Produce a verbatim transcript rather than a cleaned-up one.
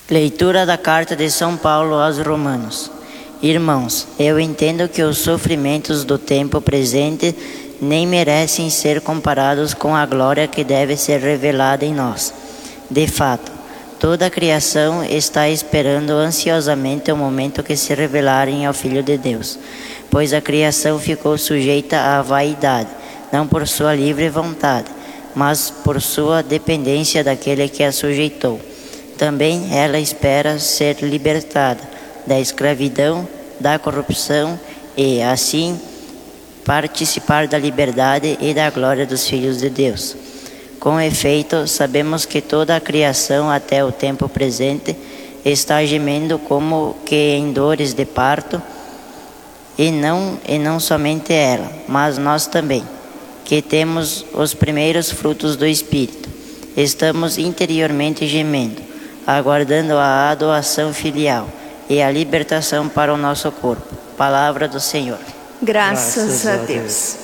Leitura da carta de São Paulo aos Romanos. Irmãos, eu entendo que os sofrimentos do tempo presente nem merecem ser comparados com a glória que deve ser revelada em nós. De fato, toda a criação está esperando ansiosamente o momento que se revelarem ao Filho de Deus, pois a criação ficou sujeita à vaidade, não por sua livre vontade, mas por sua dependência daquele que a sujeitou. Também ela espera ser libertada da escravidão, da corrupção e, assim, participar da liberdade e da glória dos filhos de Deus. Com efeito, sabemos que toda a criação até o tempo presente está gemendo como que em dores de parto, e não, e não somente ela, mas nós também, que temos os primeiros frutos do Espírito. Estamos interiormente gemendo, aguardando a adoção filial e a libertação para o nosso corpo. Palavra do Senhor. Graças, Graças a Deus. Deus.